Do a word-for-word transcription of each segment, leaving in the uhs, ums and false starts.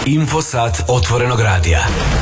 Infosat otvorenog radija.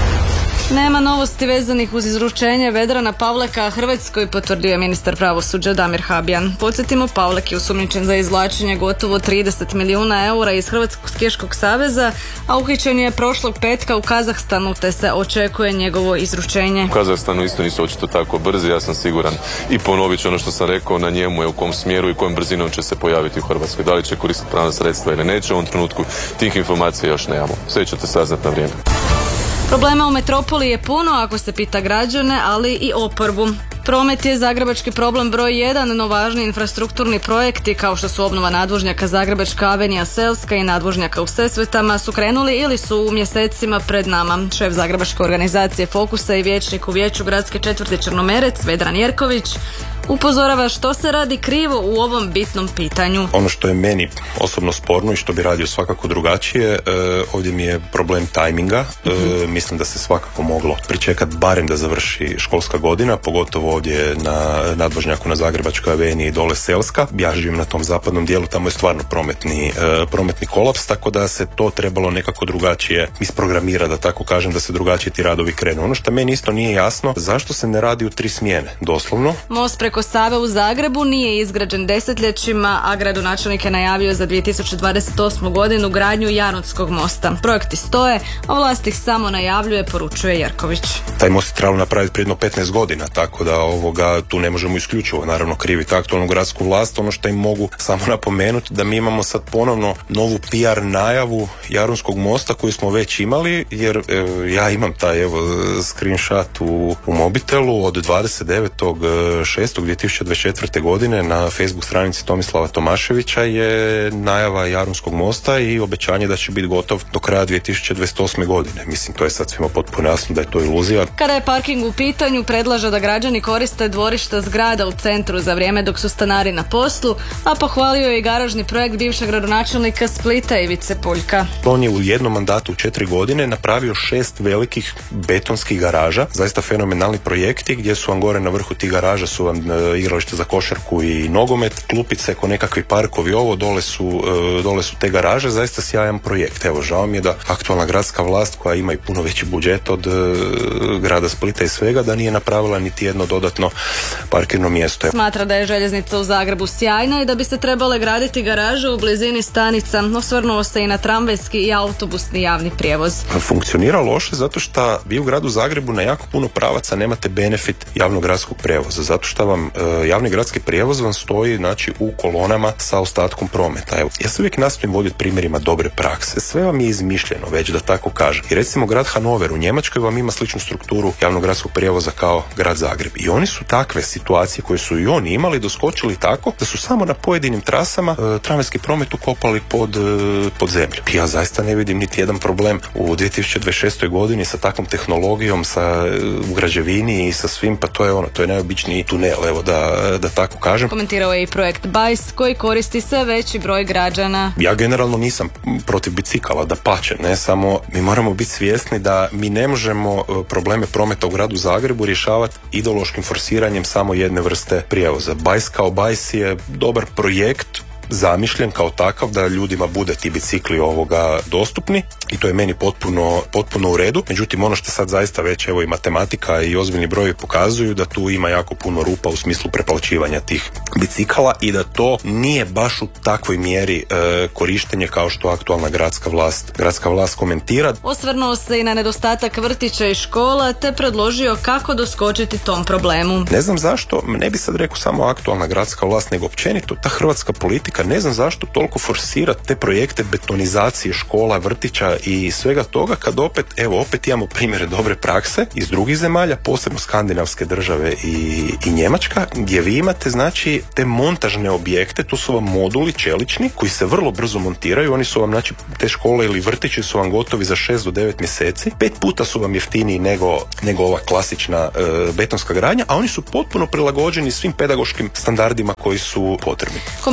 Nema novosti vezanih uz izručenje Vedrana Pavleka Hrvatskoj, potvrdio je ministar pravosuđa Damir Habijan. Podsjetimo, Pavlek je osumnjičen za izvlačenje gotovo trideset milijuna eura iz Hrvatskog skijaškog saveza, a uhićen je prošlog petka u Kazahstanu, te se očekuje njegovo izručenje. U Kazahstanu isto nisu očito tako brzi, ja sam siguran i ponovit ću ono što sam rekao, na njemu je u kom smjeru i kojom brzinom će se pojaviti u Hrvatskoj. Da li će koristiti pravna sredstva ili neće, u ovom trenutku tih informacija još nemamo. Sve ćete saznati na vrijeme. Problema u metropoli je puno, ako se pita građane, ali i oporbu. Promet je zagrebački problem broj jedan, no važni infrastrukturni projekti kao što su obnova nadvožnjaka Zagrebačka avenija Selska i nadvožnjaka u Sesvetama su krenuli ili su u mjesecima pred nama. Šef zagrebačke organizacije Fokusa i vijećnik u vijeću gradske četvrti Črnomerec Vedran Jerković upozorava što se radi krivo u ovom bitnom pitanju. Ono što je meni osobno sporno i što bi radio svakako drugačije, e, ovdje mi je problem tajminga. E, mm-hmm. Mislim da se svakako moglo pričekati barem da završi školska godina, pogotovo ovdje na nadvožnjaku na Zagrebačkoj aveniji dole Selska. Ja živim na tom zapadnom dijelu, tamo je stvarno prometni, e, prometni kolaps, tako da se to trebalo nekako drugačije isprogramirati, da tako kažem, da se drugačije ti radovi krenu. Ono što meni isto nije jasno, zašto se ne radi u tri smjene, doslovno. Most preko Save u Zagrebu nije izgrađen desetljećima, a gradonačelnik je najavio za dvije tisuće dvadeset osmu godinu gradnju Janutskog mosta. Projekti stoje, a vlast ih samo najavljuje, poručuje Jerković. Taj most je trebalo napraviti prije jedno petnaest godina, tako da ovoga tu ne možemo isključivo naravno kriviti aktualnu gradsku vlast. Ono što im mogu samo napomenuti da mi imamo sad ponovno novu P R najavu Jarunskog mosta koju smo već imali, jer evo, ja imam taj evo screenshot u, u mobitelu od dvadeset devetog šestog dvije tisuće dvadeset četvrte godine na Facebook stranici Tomislava Tomaševića je najava Jarunskog mosta i obećanje da će biti gotov do kraja dvije tisuće dvadeset osme godine. Mislim, to je sad svima potpuno jasno da je to iluzija. Kada je parking u pitanju, predlaže da građani koriste dvorišta zgrada u centru za vrijeme dok su stanari na poslu, a pohvalio je i garažni projekt bivšeg gradonačelnika Splita Ivice Puljka. On je u jednom mandatu u četiri godine napravio šest velikih betonskih garaža, zaista fenomenalni projekti gdje su vam gore na vrhu tih garaža su vam e, igralište za košarku i nogomet, klupice, ko nekakvi parkovi, ovo dole su, e, dole su te garaže, zaista sjajan projekt. Evo, žao mi je da aktualna gradska vlast koja ima i puno veći budžet od e, grada Splita i svega, da nije napravila niti jedno dodatno parkirno mjesto. Smatra da je željeznica u Zagrebu sjajna i da bi se trebale graditi garaže u blizini stanica. Osvrnuo se i na tramvajski i autobusni javni prijevoz. Funkcionira loše zato što vi u gradu Zagrebu na jako puno pravaca nemate benefit javnog gradskog prijevoza, zato što vam e, javni gradski prijevoz vam stoji znači u kolonama sa ostatkom prometa. Evo, ja se uvijek nastojim voditi primjerima dobre prakse. Sve vam je izmišljeno već, da tako kažem. I recimo grad Hanover u Njemačkoj vam ima sličnu strukturu javnog gradskog prijevoza kao grad Zagreb. I oni su takve situacije koje su i oni imali doskočili tako da su samo na pojedinim trasama e, tramvajski promet ukopali pod, e, pod zemlju. Ja zaista ne vidim niti jedan problem u dvije tisuće dvadeset šestoj godini sa takvom tehnologijom, sa e, u građevini i sa svim, pa to je ono, to je najobičniji tunel, evo da, da tako kažem. Komentirao je i projekt Bajs koji koristi sve veći broj građana. Ja generalno nisam protiv bicikala, dapače, ne, samo mi moramo biti svjesni da mi ne možemo probleme prometa u gradu Zagrebu rješavati ideološkim forsiranjem samo jedne vrste prijevoza. Bajs kao Bajs je dobar projekt, zamišljen kao takav da ljudima bude ti bicikli ovoga dostupni i to je meni potpuno, potpuno u redu. Međutim, ono što sad zaista već evo i matematika i ozbiljni brojevi pokazuju da tu ima jako puno rupa u smislu preplaćivanja tih bicikala i da to nije baš u takvoj mjeri e, korištenje kao što aktualna gradska vlast, gradska vlast komentira. Osvrnuo se i na nedostatak vrtića i škola te predložio kako doskočiti tom problemu. Ne znam zašto, ne bi sad rekao samo aktualna gradska vlast, nego općenito ta hrvatska politika, ne znam zašto toliko forsira te projekte betonizacije škola, vrtića i svega toga, kad opet, evo opet imamo primjere dobre prakse iz drugih zemalja, posebno skandinavske države i, i Njemačka, gdje vi imate znači te montažne objekte, to su vam moduli čelični koji se vrlo brzo montiraju, oni su vam znači te škole ili vrtići su vam gotovi za šest do devet mjeseci, pet puta su vam jeftiniji nego, nego ova klasična e, betonska gradnja, a oni su potpuno prilagođeni svim pedagoškim standardima koji su potrebni. Komentirao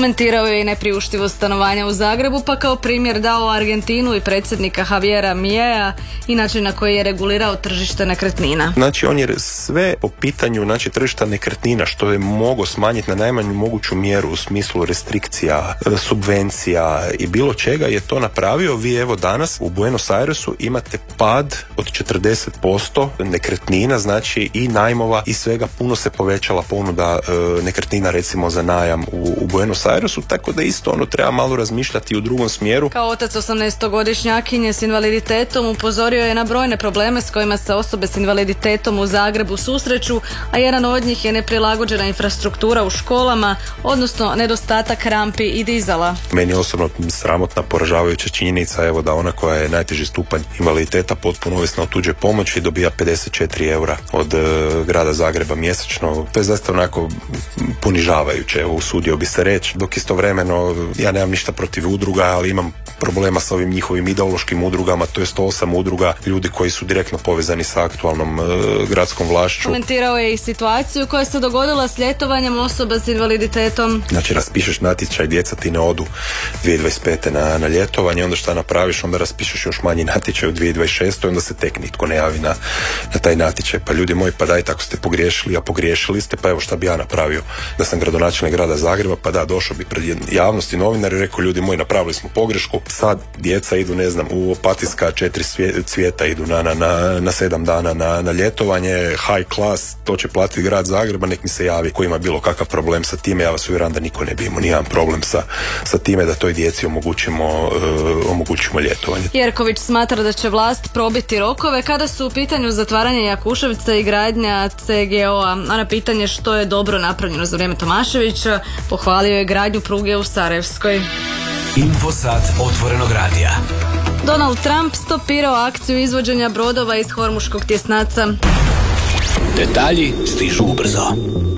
je i nepriuštivost stanovanja u Zagrebu, pa kao primjer dao Argentinu i predsjednika Javiera Milea i način na koji je regulirao tržište nekretnina. Znači on je sve po pitanju znači, tržišta nekretnina što je mogao smanjiti na najmanju moguću mjeru u smislu restrikcija, subvencija i bilo čega je to napravio. Vi evo danas u Buenos Airesu imate pad od četrdeset posto nekretnina, znači i najmova i svega, puno se povećala ponuda e, nekretnina recimo za najam u, u Buenos Airesu, tako da isto ono treba malo razmišljati u drugom smjeru. Kao otac osamnaestogodišnjakinje s invaliditetom upozorio je na brojne probleme s kojima se osobe s invaliditetom u Zagrebu susreću, a jedan od njih je neprilagođena infrastruktura u školama, odnosno nedostatak rampi i dizala. Meni je osobno sramotna, poražavajuća činjenica evo da ona koja je najteži stupanj invaliditeta potpuno ovisna o tuđoj pomoći dobija pedeset četiri eura od e, grada Zagreba mjesečno. To je zaista onako ponižavajuće, usudio bi se reći, dok istovremeno ja nemam ništa protiv udruga, ali imam problema sa ovim njihovim ideološkim udrugama, to je sto osam udruga, ljudi koji su direktno povezani sa aktualnom e, gradskom vlašću. Komentirao je i situaciju koja se dogodila s ljetovanjem osoba s invaliditetom. Znači raspišeš natječaj, djeca ti ne odu dvije tisuće dvadeset pete na, na ljetovanje, onda šta napraviš, onda raspišeš još manji natječaj u dvije tisuće dvadeset šeste onda se tek nitko ne javi na, na taj natječaj. Pa ljudi moji, pa daj, tako ste pogriješili, a pogriješili ste, pa evo šta bi ja napravio da sam gradonačelnik grada Zagreba, pa da, došao bi pred javnost i novinari i rekao, ljudi moji, napravili smo pogrešku, sad djeca idu, ne znam, u Opatijska četiri cvijeta idu na, na, na, na sedam dana na, na ljetovanje, high class, to će platiti grad Zagreba, nek mi se javi ko ima bilo kakav problem sa time, ja vas uvjeram da niko ne bi imao nijedan problem sa, sa time da toj djeci omogućimo, uh, omogućimo ljetovanje. Jerković smatra da će vlast probiti rokove kada su u pitanju zatvaranje Jakuševca i gradnja C G O-a, a na pitanje što je dobro napravljeno za vrijeme Tomaševića pohvalio je gradnju pruge u Sarajevskoj. Infosat otvorenog radija. Donald Trump stopirao akciju izvođenja brodova iz Hormuškog tjesnaca. Detalji stižu ubrzo.